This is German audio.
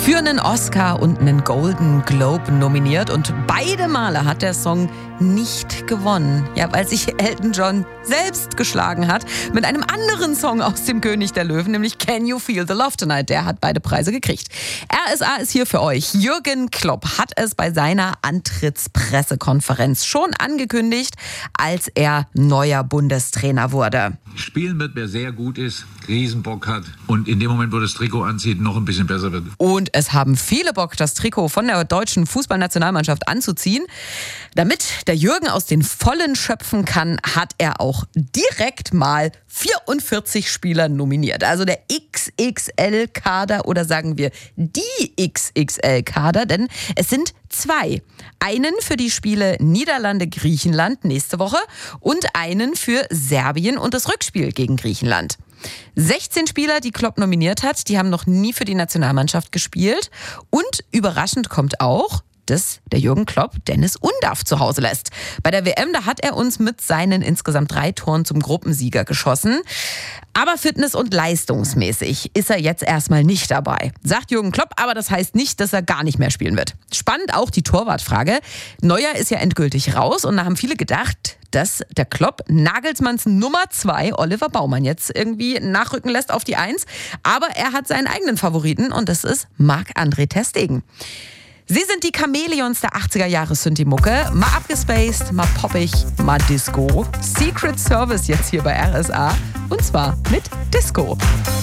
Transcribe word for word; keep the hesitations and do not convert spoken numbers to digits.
für einen Oscar und einen Golden Globe nominiert und beide Male hat der Song nicht gewonnen. Ja, weil sich Elton John selbst geschlagen hat mit einem anderen Song aus dem König der Löwen, nämlich Can You Feel the Love Tonight? Der hat beide Preise gekriegt. R S A ist hier für euch. Jürgen Klopp hat es bei seiner Antrittspressekonferenz schon angekündigt, als er neuer Bundestrainer wurde. Spielen wird, wer sehr gut ist, Riesenbock hat und in dem Moment, wo das Trikot anzieht, noch ein bisschen besser wird. Und es haben viele Bock, das Trikot von der deutschen Fußballnationalmannschaft anzuziehen. Damit der Jürgen aus den Vollen schöpfen kann, hat er auch direkt mal vierundvierzig Spieler nominiert. Also der X X L-Kader oder sagen wir die X X L-Kader, denn es sind zwei. Einen für die Spiele Niederlande-Griechenland nächste Woche und einen für Serbien und das Rückspiel gegen Griechenland. sechzehn Spieler, die Klopp nominiert hat, die haben noch nie für die Nationalmannschaft gespielt. Und überraschend kommt auch, dass der Jürgen Klopp Dennis Undaff zu Hause lässt. Bei der W M, da hat er uns mit seinen insgesamt drei Toren zum Gruppensieger geschossen. Aber fitness- und leistungsmäßig ist er jetzt erstmal nicht dabei, sagt Jürgen Klopp, aber das heißt nicht, dass er gar nicht mehr spielen wird. Spannend auch die Torwartfrage. Neuer ist ja endgültig raus und da haben viele gedacht, dass der Klopp Nagelsmanns Nummer zwei, Oliver Baumann, jetzt irgendwie nachrücken lässt auf die Eins. Aber er hat seinen eigenen Favoriten und das ist Marc-André ter Stegen. Sie sind die Chamäleons der achtziger-Jahre-Synthi-Mucke. Mal abgespaced, mal poppig, mal Disco. Secret Service jetzt hier bei R S A. Und zwar mit Disco.